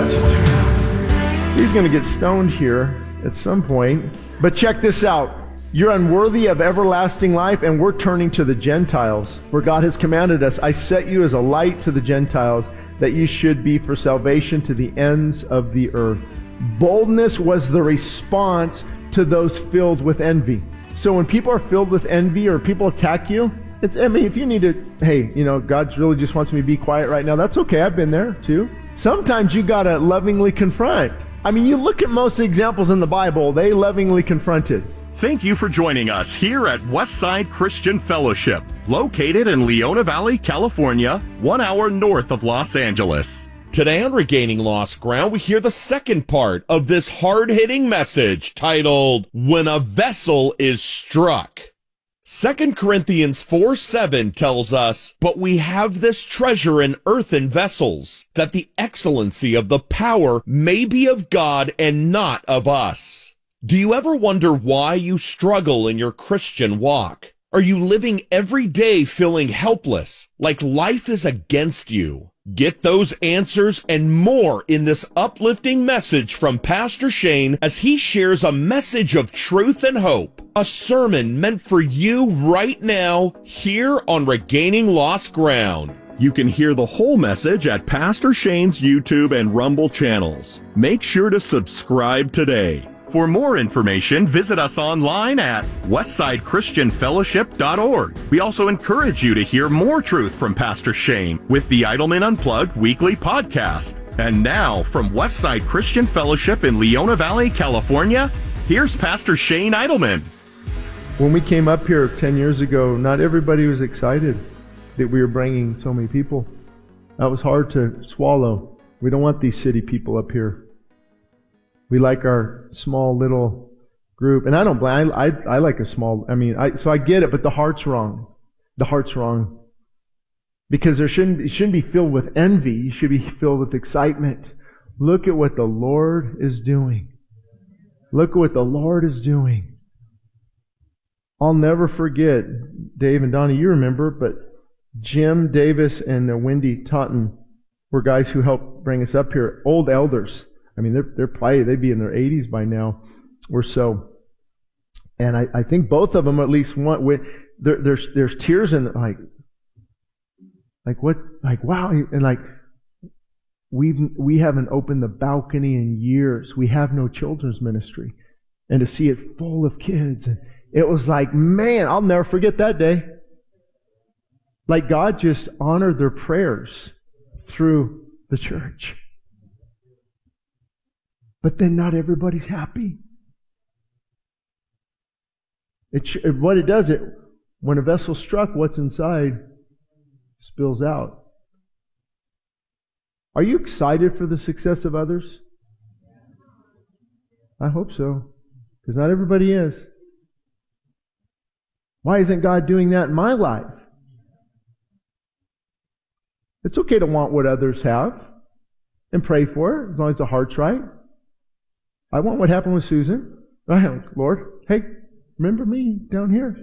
He's going to get stoned here at some point. But check this out. You're unworthy of everlasting life, and we're turning to the Gentiles, where God has commanded us, I set you as a light to the Gentiles, that you should be for salvation to the ends of the earth. Boldness was the response to those filled with envy. So when people are filled with envy or people attack you, if you need to, hey, God really just wants me to be quiet right now, that's okay. I've been there too. Sometimes you got to lovingly confront. You look at most examples in the Bible, they lovingly confronted. Thank you for joining us here at Westside Christian Fellowship, located in Leona Valley, California, 1 hour north of Los Angeles. Today on Regaining Lost Ground, we hear the second part of this hard-hitting message titled, When a Vessel is Struck. 2 Corinthians 4:7 tells us, But we have this treasure in earthen vessels, that the excellency of the power may be of God and not of us. Do you ever wonder why you struggle in your Christian walk? Are you living every day feeling helpless, like life is against you? Get those answers and more in this uplifting message from Pastor Shane as he shares a message of truth and hope, a sermon meant for you right now here on Regaining Lost Ground. You can hear the whole message at Pastor Shane's YouTube and Rumble channels. Make sure to subscribe today. For more information, visit us online at westsidechristianfellowship.org. We also encourage you to hear more truth from Pastor Shane with the Idleman Unplugged weekly podcast. And now, from Westside Christian Fellowship in Leona Valley, California, here's Pastor Shane Idleman. When we came up here 10 years ago, not everybody was excited that we were bringing so many people. That was hard to swallow. We don't want these city people up here. We like our small little group. And I don't blame, I like a small, so I get it, but the heart's wrong. The heart's wrong. Because it shouldn't be filled with envy. You should be filled with excitement. Look at what the Lord is doing. Look at what the Lord is doing. I'll never forget, Dave and Donnie, you remember, but Jim Davis and Wendy Totten were guys who helped bring us up here, old elders. They're probably, they'd be in their 80s by now or so. And I think both of them at least want, there's tears in wow. And we haven't opened the balcony in years. We have no children's ministry. And to see it full of kids, and it was like, man, I'll never forget that day. Like God just honored their prayers through the church. But then not everybody's happy. What it does, when a vessel's struck, what's inside spills out. Are you excited for the success of others? I hope so. Because not everybody is. Why isn't God doing that in my life? It's okay to want what others have and pray for it, as long as the heart's right. I want what happened with Susan. Lord, hey, remember me down here.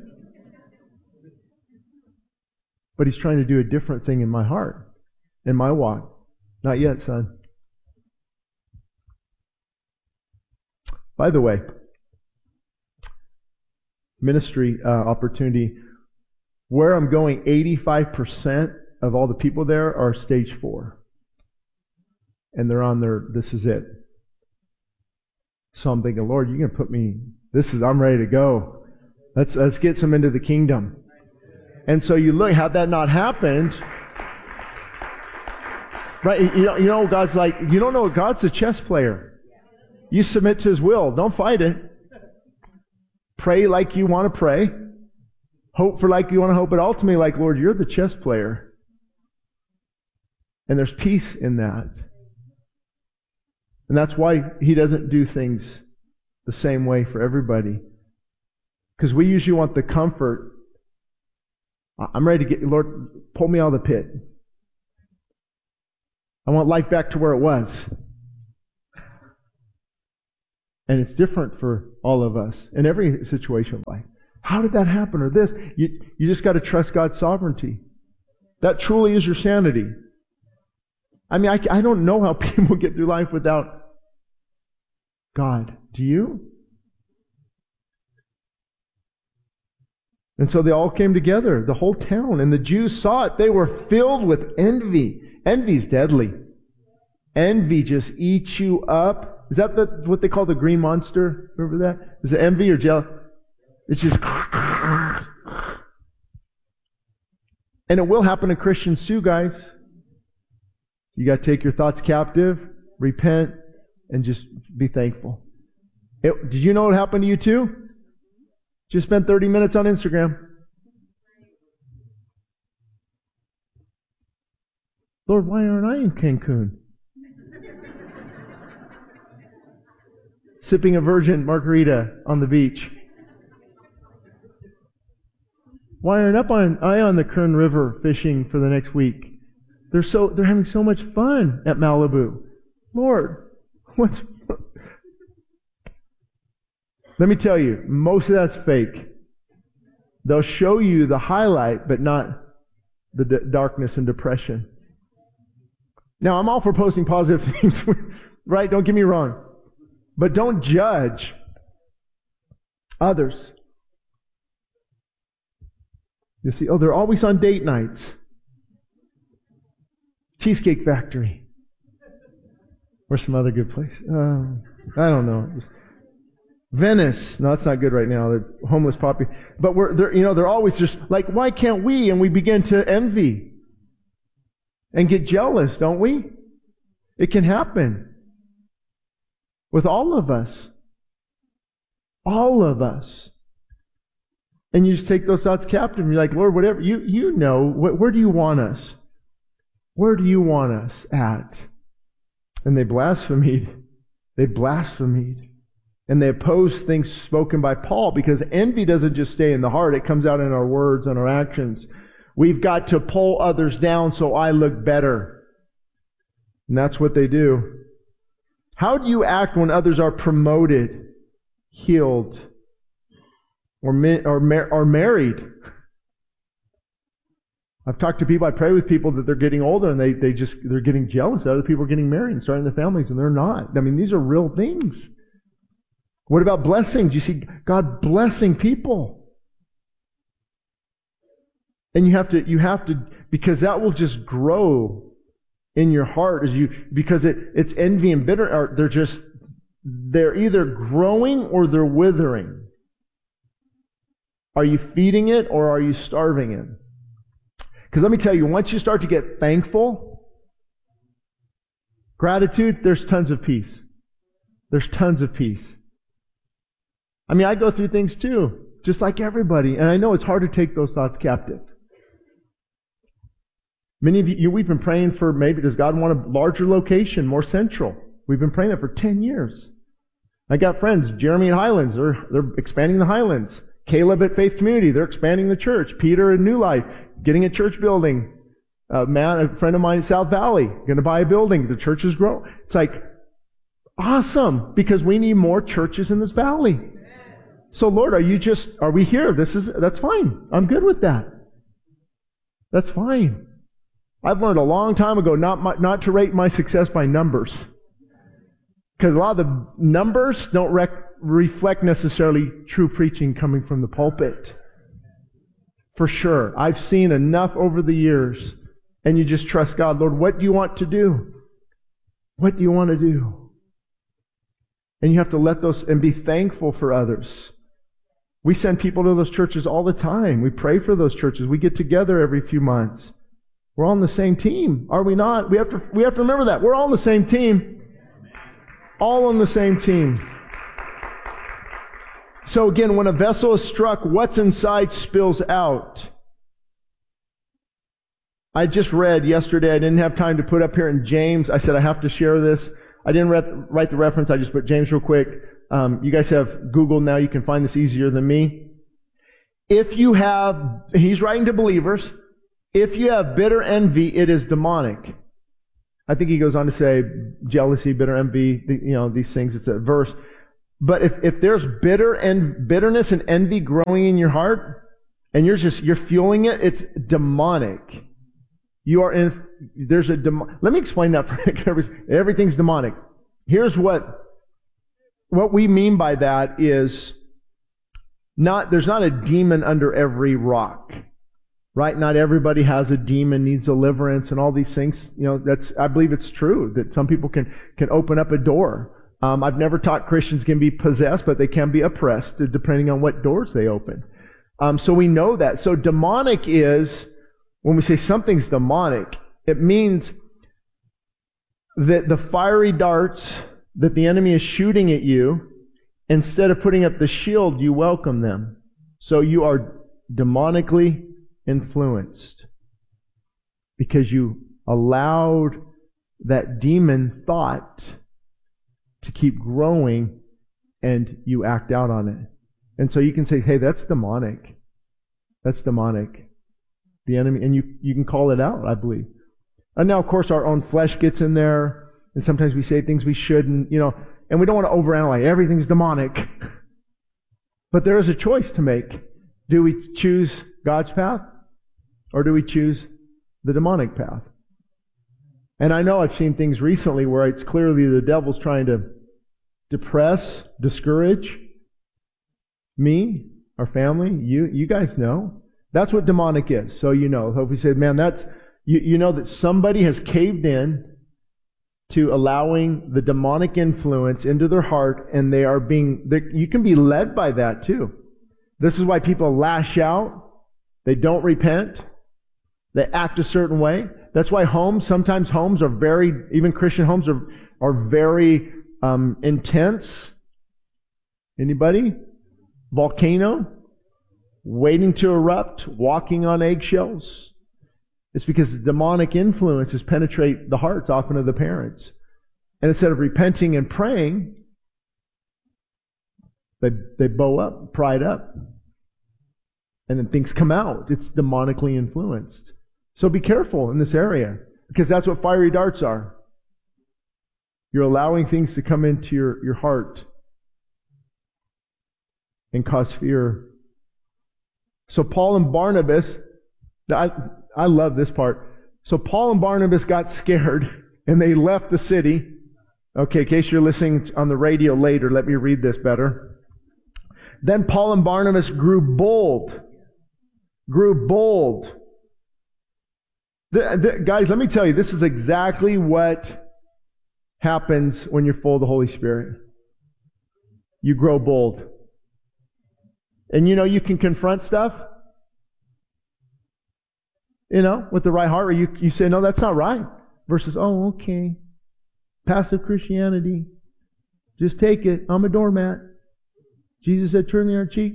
But He's trying to do a different thing in my heart, in my walk. Not yet, son. By the way, ministry opportunity, where I'm going, 85% of all the people there are stage 4. And they're on their, this is it. So I'm thinking, Lord, you're going to put me, I'm ready to go. Let's get some into the kingdom. And so you look, had that not happened, right? You know, God's like, you don't know, God's a chess player. You submit to His will. Don't fight it. Pray like you want to pray. Hope for like you want to hope. But ultimately, like, Lord, you're the chess player. And there's peace in that. And that's why He doesn't do things the same way for everybody. Because we usually want the comfort. I'm ready to Lord, pull me out of the pit. I want life back to where it was. And it's different for all of us in every situation of life. How did that happen? Or this? You just got to trust God's sovereignty. That truly is your sanity. I mean, I don't know how people get through life without God. Do you? And so they all came together, the whole town, and the Jews saw it. They were filled with envy. Envy's deadly. Envy just eats you up. Is that what they call the green monster? Remember that? Is it envy or jealousy? It's just... And it will happen to Christians too, guys. You got to take your thoughts captive, repent, and just be thankful. Did you know what happened to you too? Just spent 30 minutes on Instagram. Lord, why aren't I in Cancun? Sipping a virgin margarita on the beach. Why aren't I on the Kern River fishing for the next week? They're having so much fun at Malibu. Lord, what's... Let me tell you, most of that's fake. They'll show you the highlight, but not the darkness and depression. Now, I'm all for posting positive things, right? Don't get me wrong. But don't judge others. You see, they're always on date nights. Cheesecake Factory. Or some other good place. I don't know. Venice. No, that's not good right now. They're homeless poppy. But they're always just like, why can't we? And we begin to envy and get jealous, don't we? It can happen with all of us. All of us. And you just take those thoughts captive and you're like, Lord, whatever, you know, where do you want us? Where do you want us at? And they blasphemed. They blasphemed. And they opposed things spoken by Paul, because envy doesn't just stay in the heart. It comes out in our words and our actions. We've got to pull others down so I look better. And that's what they do. How do you act when others are promoted, healed, or married? I've talked to people, I pray with people that they're getting older and they're getting jealous that other people are getting married and starting their families, and they're not. I mean, these are real things. What about blessings? You see God blessing people. And you have to, because that will just grow in your heart because it's envy and bitter, or they're either growing or they're withering. Are you feeding it or are you starving it? Because let me tell you, once you start to get thankful, gratitude, there's tons of peace. There's tons of peace. I mean, I go through things too, just like everybody, and I know it's hard to take those thoughts captive. Many of you, we've been praying for, maybe does God want a larger location, more central? We've been praying that for 10 years. I got friends, Jeremy at Highlands, they're expanding the Highlands. Caleb at Faith Community, they're expanding the church. Peter at New Life, getting a church building. A friend of mine in South Valley, going to buy a building. The church is growing. It's like, awesome, because we need more churches in this valley. So Lord, are we here? That's fine. I'm good with that. That's fine. I've learned a long time ago not to rate my success by numbers. Because a lot of the numbers don't reflect necessarily true preaching coming from the pulpit. For sure. I've seen enough over the years. And you just trust God. Lord, what do you want to do? What do you want to do? And you have to let those, and be thankful for others. We send people to those churches all the time. We pray for those churches. We get together every few months. We're all on the same team, are we not? We have to remember that. We're all on the same team. All on the same team. So again, when a vessel is struck, what's inside spills out. I just read yesterday, I didn't have time to put up here in James. I said I have to share this. I didn't write the reference, I just put James real quick. You guys have Google now, you can find this easier than me. He's writing to believers, if you have bitter envy, it is demonic. I think he goes on to say jealousy, bitter envy, these things, it's a verse. But if there's bitterness and envy growing in your heart, and you're fueling it, it's demonic. You are let me explain that for everything's demonic. Here's what we mean by that is there's not a demon under every rock. Right? Not everybody has a demon, needs deliverance, and all these things. I believe it's true that some people can open up a door. I've never taught Christians can be possessed, but they can be oppressed depending on what doors they open. So we know that. So demonic is, when we say something's demonic, it means that the fiery darts that the enemy is shooting at you, instead of putting up the shield, you welcome them. So you are demonically influenced because you allowed that demon thought to keep growing and you act out on it. And so you can say, hey, that's demonic. That's demonic. The enemy, and you can call it out, I believe. And now, of course, our own flesh gets in there, and sometimes we say things we shouldn't, and we don't want to overanalyze. Everything's demonic. But there is a choice to make. Do we choose God's path? Or do we choose the demonic path? And I know I've seen things recently where it's clearly the devil's trying to depress, discourage me, our family. You guys know. That's what demonic is. So So if we say, man, that's, you know that somebody has caved in to allowing the demonic influence into their heart, and you can be led by that too. This is why people lash out. They don't repent. They act a certain way. That's why sometimes homes are even Christian homes are very intense. Anybody? Volcano? Waiting to erupt? Walking on eggshells? It's because the demonic influences penetrate the hearts often of the parents. And instead of repenting and praying, they bow up, pride up. And then things come out. It's demonically influenced. So be careful in this area, because that's what fiery darts are. You're allowing things to come into your heart and cause fear. So Paul and Barnabas, I love this part. So Paul and Barnabas got scared and they left the city. Okay, in case you're listening on the radio later, let me read this better. Then Paul and Barnabas grew bold. Guys, let me tell you, this is exactly what happens when you're full of the Holy Spirit. You grow bold. And you can confront stuff, with the right heart, or you say, no, that's not right. Versus, oh, okay. Passive Christianity. Just take it. I'm a doormat. Jesus said, turn the other cheek.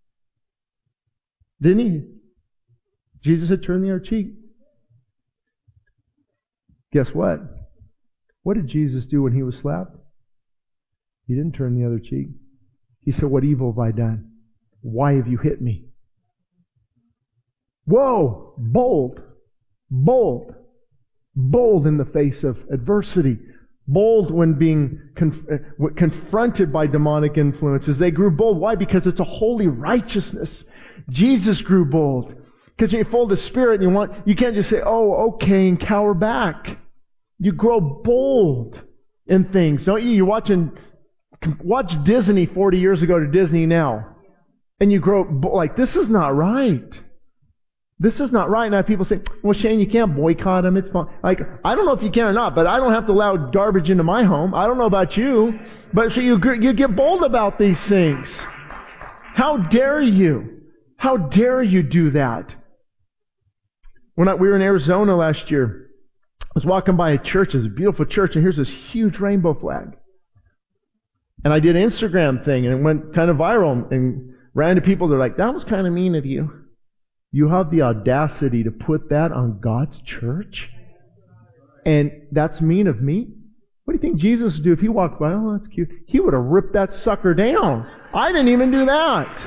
Didn't he? Jesus said, turn the other cheek. Guess what? What did Jesus do when he was slapped? He didn't turn the other cheek. He said, what evil have I done? Why have you hit me? Whoa! Bold in the face of adversity. Bold when being confronted by demonic influences. They grew bold. Why? Because it's a holy righteousness. Jesus grew bold. Because you're full of the Spirit and you can't just say, oh, okay, and cower back. You grow bold in things, don't you? Watch Disney 40 years ago to Disney now. And you grow like, this is not right. This is not right. Now people say, well, Shane, you can't boycott them. It's fine. Like, I don't know if you can or not, but I don't have to allow garbage into my home. I don't know about you. But so you get bold about these things. How dare you? How dare you do that? We were in Arizona last year. I was walking by a church. It's a beautiful church, and here's this huge rainbow flag. And I did an Instagram thing, and it went kind of viral, and ran into people. They're like, that was kind of mean of you. You have the audacity to put that on God's church? And that's mean of me? What do you think Jesus would do if he walked by? Oh, that's cute. He would have ripped that sucker down. I didn't even do that.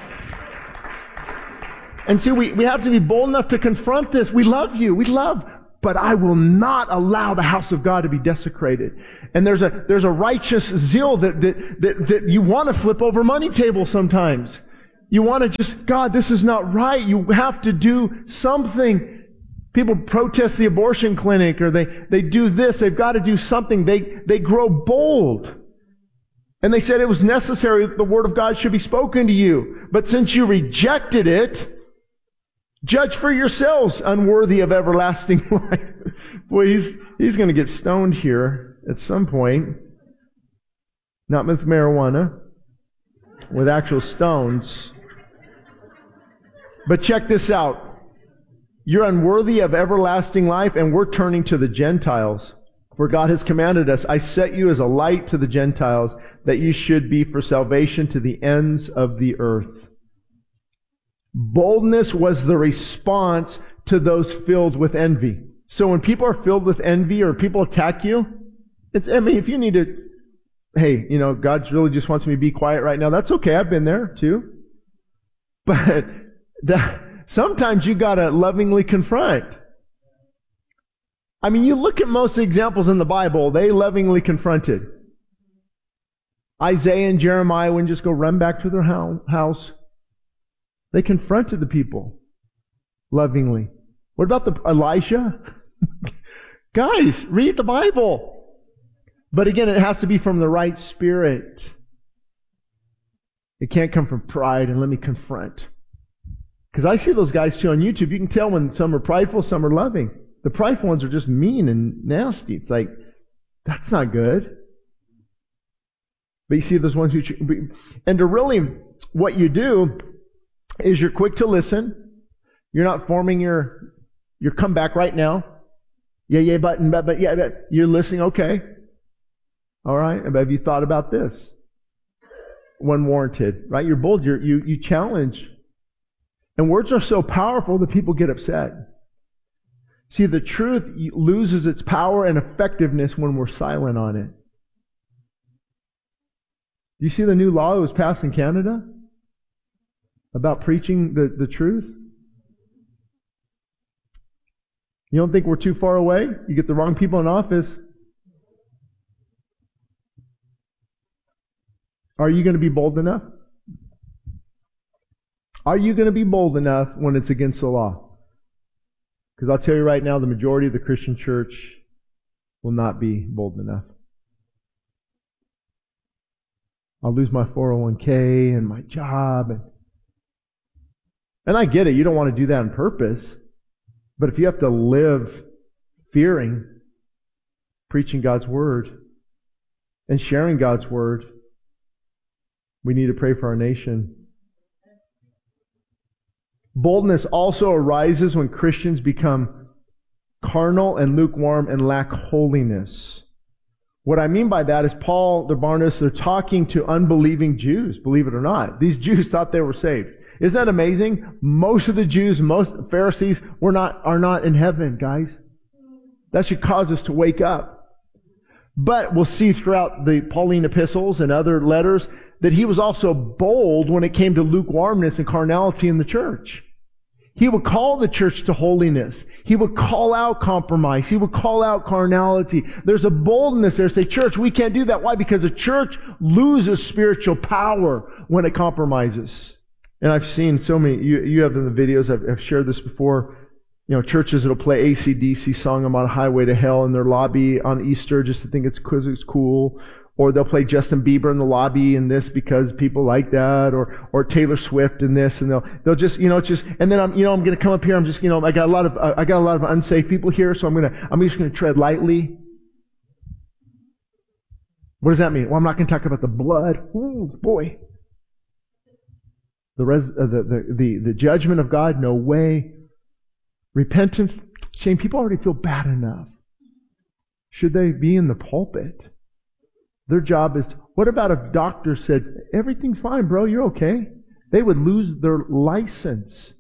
And see, we have to be bold enough to confront this. We love you. But I will not allow the house of God to be desecrated. And there's a righteous zeal that you want to flip over money tables sometimes. You want to just, God, this is not right. You have to do something. People protest the abortion clinic, or they do this. They've got to do something. They grow bold. And they said it was necessary that the Word of God should be spoken to you. But since you rejected it, judge for yourselves, unworthy of everlasting life. Boy, he's going to get stoned here at some point. Not with marijuana, with actual stones. But check this out. You're unworthy of everlasting life, and we're turning to the Gentiles. For God has commanded us, I set you as a light to the Gentiles, that you should be for salvation to the ends of the earth. Boldness was the response to those filled with envy. So when people are filled with envy or people attack you, if you need to, hey, God really just wants me to be quiet right now, that's okay. I've been there too. But sometimes you gotta lovingly confront. You look at most examples in the Bible, they lovingly confronted. Isaiah and Jeremiah wouldn't just go run back to their house. They confronted the people lovingly. What about Elisha? Guys, read the Bible. But again, it has to be from the right spirit. It can't come from pride and let me confront. Because I see those guys too on YouTube. You can tell when some are prideful, some are loving. The prideful ones are just mean and nasty. It's like, that's not good. But you see those ones who... And to really, what you do is you're quick to listen. You're not forming your comeback right now. Yeah, but you're listening, okay. All right, but have you thought about this? When warranted, right? You're bold, you challenge. And words are so powerful that people get upset. See, the truth loses its power and effectiveness when we're silent on it. Do you see the new law that was passed in Canada about preaching the truth? You don't think we're too far away? You get the wrong people in office. Are you going to be bold enough? Are you going to be bold enough when it's against the law? Because I'll tell you right now, the majority of the Christian church will not be bold enough. I'll lose my 401k and my job. And I get it. You don't want to do that on purpose. But if you have to live fearing, preaching God's Word, and sharing God's Word, we need to pray for our nation. Boldness also arises when Christians become carnal and lukewarm and lack holiness. What I mean by that is Paul, Barnabas, they're talking to unbelieving Jews, believe it or not. These Jews thought they were saved. Isn't that amazing? Most of the Jews, most Pharisees are not in heaven, guys. That should cause us to wake up. But we'll see throughout the Pauline epistles and other letters that he was also bold when it came to lukewarmness and carnality in the church. He would call the church to holiness. He would call out compromise. He would call out carnality. There's a boldness there to say, church, we can't do that. Why? Because the church loses spiritual power when it compromises. And I've seen so many, you have in the videos, I've shared this before, churches that'll play AC/DC song, I'm on a highway to hell in their lobby on Easter just to think it's cool. Or they'll play Justin Bieber in the lobby and this because people like that, or Taylor Swift and this, and they'll just, it's just, and then I'm going to come up here, I'm just, I got a lot of unsafe people here, so I'm just going to tread lightly. What does that mean? Well, I'm not going to talk about the blood. Ooh, boy. The judgment of God, no way. Repentance, shame, people already feel bad enough. Should they be in the pulpit? Their job is, what about if doctors said, everything's fine, bro, you're okay? They would lose their license.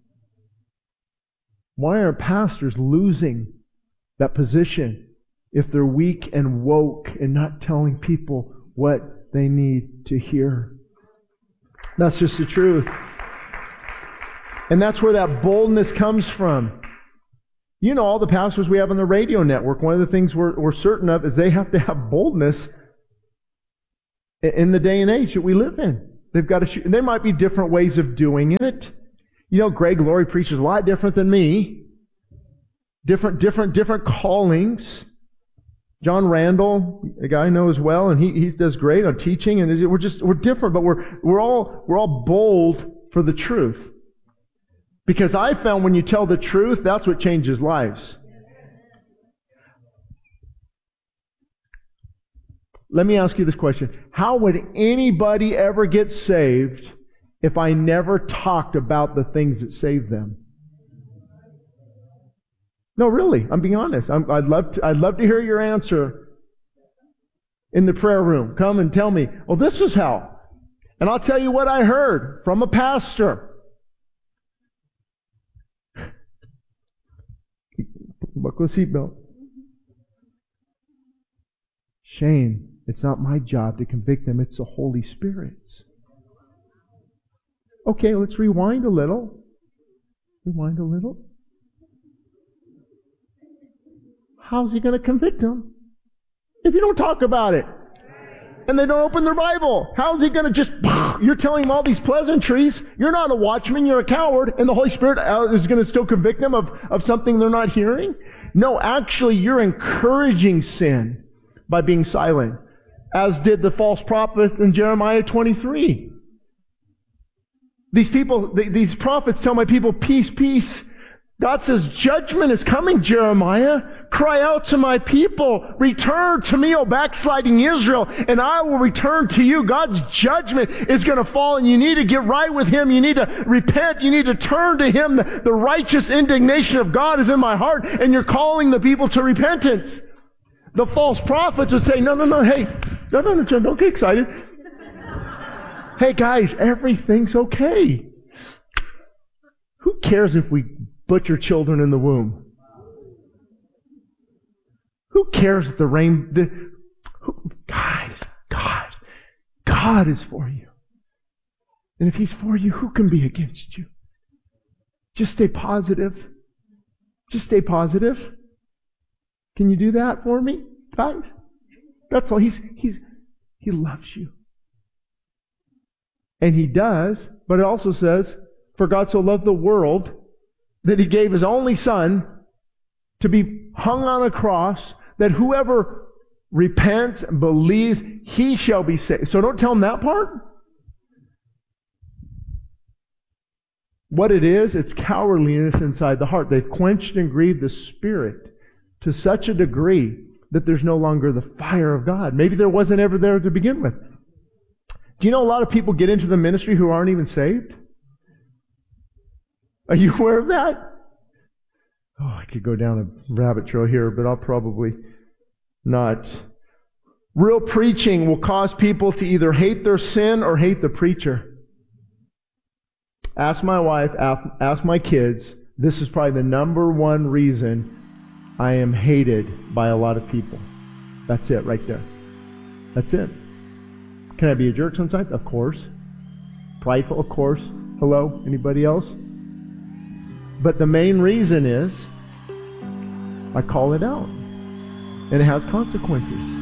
Why are pastors losing that position if they're weak and woke and not telling people what they need to hear? That's just the truth. And that's where that boldness comes from. All the pastors we have on the radio network, one of the things we're certain of is they have to have boldness in the day and age that we live in. They've got to there might be different ways of doing it. Greg Laurie preaches a lot different than me. different callings. John Randall, a guy I know as well, and he does great on teaching, and we're different, but we're all bold for the truth. Because I found when you tell the truth, that's what changes lives. Let me ask you this question. How would anybody ever get saved if I never talked about the things that saved them? No, really, I'm being honest. I'd love to hear your answer in the prayer room. Come and tell me, oh, this is how. And I'll tell you what I heard from a pastor. Buckle the seatbelt. Shane, it's not my job to convict them, it's the Holy Spirit's. Okay, let's rewind a little. Rewind a little. How's he going to convict them if you don't talk about it? And they don't open their Bible. How's he going to just, you're telling them all these pleasantries. You're not a watchman, you're a coward, and the Holy Spirit is going to still convict them of something they're not hearing? No, actually, you're encouraging sin by being silent, as did the false prophet in Jeremiah 23. These prophets tell my people, peace, peace. God says, judgment is coming, Jeremiah. Cry out to my people. Return to me, O backsliding Israel, and I will return to you. God's judgment is going to fall, and you need to get right with Him. You need to repent. You need to turn to Him. The righteous indignation of God is in my heart, and you're calling the people to repentance. The false prophets would say, no, hey, no, don't get excited. Hey guys, everything's okay. Who cares if we butcher children in the womb? Who cares if the rain... Guys, God is for you. And if He's for you, who can be against you? Just stay positive. Just stay positive. Can you do that for me, guys? That's all. He loves you. And He does, but it also says, for God so loved the world that He gave His only Son to be hung on a cross, that whoever repents and believes, he shall be saved. So don't tell them that part. What it is, it's cowardliness inside the heart. They've quenched and grieved the Spirit to such a degree that there's no longer the fire of God. Maybe there wasn't ever there to begin with. Do you know a lot of people get into the ministry who aren't even saved? Are you aware of that? Oh, I could go down a rabbit trail here, but I'll probably not. Real preaching will cause people to either hate their sin or hate the preacher. Ask my wife, ask my kids. This is probably the number one reason I am hated by a lot of people. That's it right there. That's it. Can I be a jerk sometimes? Of course. Prideful? Of course. Hello? Anybody else? But the main reason is I call it out. And it has consequences.